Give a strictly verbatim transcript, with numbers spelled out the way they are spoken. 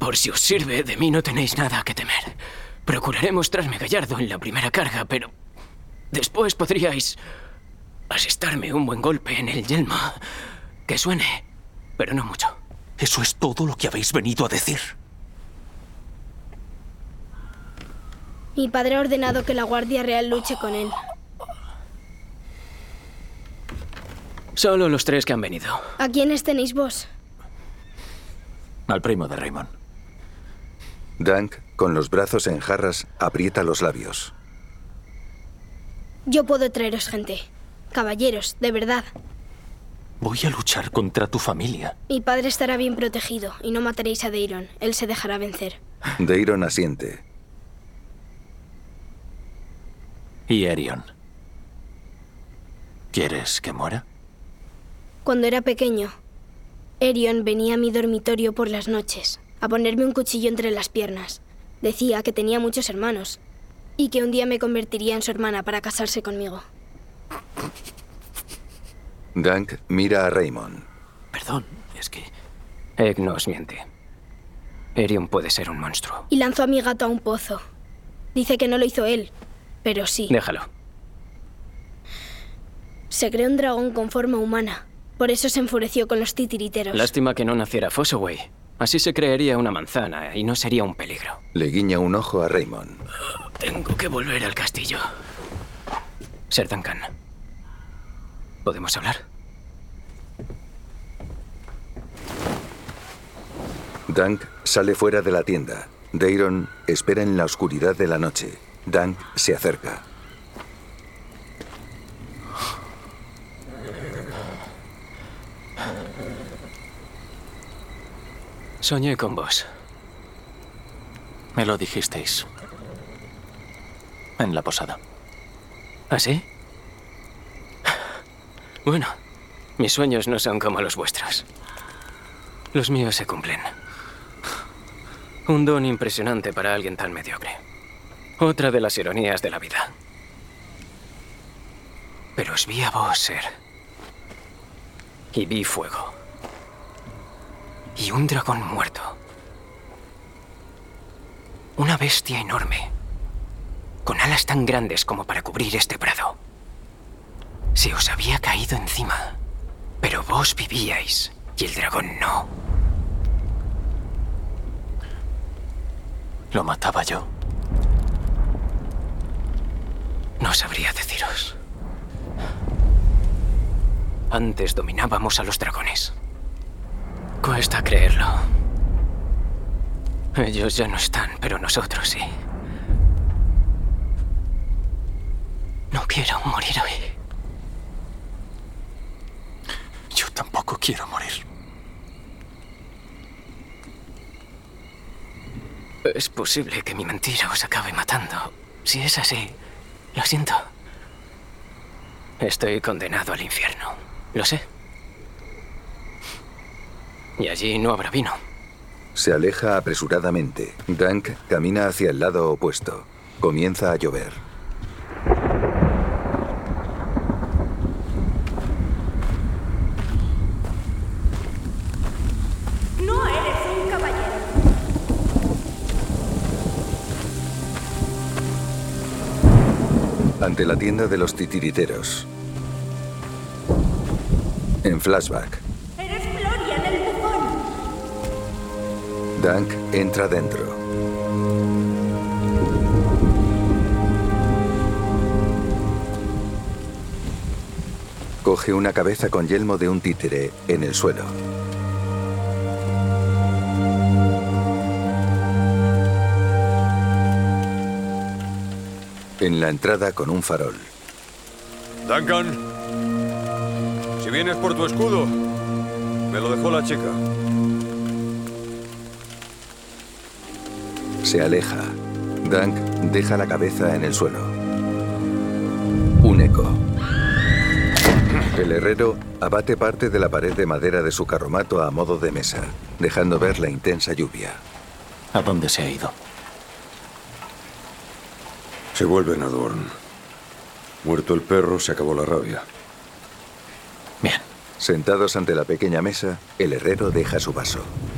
Por si os sirve, de mí no tenéis nada que temer. Procuraré mostrarme gallardo en la primera carga, pero después podríais asestarme un buen golpe en el yelmo. Que suene, pero no mucho. ¿Eso es todo lo que habéis venido a decir? Mi padre ha ordenado que la Guardia Real luche con él. Solo los tres que han venido. ¿A quiénes tenéis vos? Al primo de Raymond. Dunk, con los brazos en jarras, aprieta los labios. Yo puedo traeros gente. Caballeros, de verdad. Voy a luchar contra tu familia. Mi padre estará bien protegido y no mataréis a Daeron. Él se dejará vencer. Daeron asiente. ¿Y Aerion? ¿Quieres que muera? Cuando era pequeño, Aerion venía a mi dormitorio por las noches a ponerme un cuchillo entre las piernas. Decía que tenía muchos hermanos y que un día me convertiría en su hermana para casarse conmigo. Dunk mira a Raymond. Perdón, es que... Egg no os miente. Aerion puede ser un monstruo. Y lanzó a mi gato a un pozo. Dice que no lo hizo él, pero sí. Déjalo. Se creó un dragón con forma humana. Por eso se enfureció con los titiriteros. Lástima que no naciera Fossoway. Así se crearía una manzana y no sería un peligro. Le guiña un ojo a Raymond. Tengo que volver al castillo. Ser Duncan. ¿Podemos hablar? Dunk sale fuera de la tienda. Daeron espera en la oscuridad de la noche. Dunk se acerca. Soñé con vos. Me lo dijisteis. En la posada. ¿Ah, sí? Bueno, mis sueños no son como los vuestros. Los míos se cumplen. Un don impresionante para alguien tan mediocre. Otra de las ironías de la vida. Pero os vi a vos, Ser. Y vi fuego. Y un dragón muerto. Una bestia enorme. Con alas tan grandes como para cubrir este prado. Se os había caído encima. Pero vos vivíais y el dragón no. Lo mataba yo. No sabría deciros. Antes dominábamos a los dragones. Cuesta creerlo. Ellos ya no están, pero nosotros sí. No quiero morir hoy. Yo tampoco quiero morir. Es posible que mi mentira os acabe matando. Si es así, lo siento. Estoy condenado al infierno. Lo sé. Y allí no habrá vino. Se aleja apresuradamente. Dunk camina hacia el lado opuesto. Comienza a llover. No eres un caballero. Ante la tienda de los titiriteros. En flashback. Eres Florian el bufón. Dunk entra dentro. Coge una cabeza con yelmo de un títere en el suelo. En la entrada con un farol. Duncan, si vienes por tu escudo, me lo dejó la chica. Se aleja. Dunk deja la cabeza en el suelo. Un eco. El herrero abate parte de la pared de madera de su carromato a modo de mesa, dejando ver la intensa lluvia. ¿A dónde se ha ido? Se vuelven a Dorn. Muerto el perro, se acabó la rabia. Bien. Sentados ante la pequeña mesa, el herrero deja su vaso.